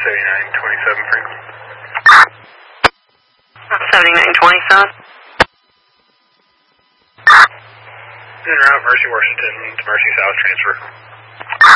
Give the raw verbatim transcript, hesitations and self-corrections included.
seventy-nine twenty-seven Franklin. seventy-nine twenty-seven? En route, Mercy, Washington to Mercy South transfer.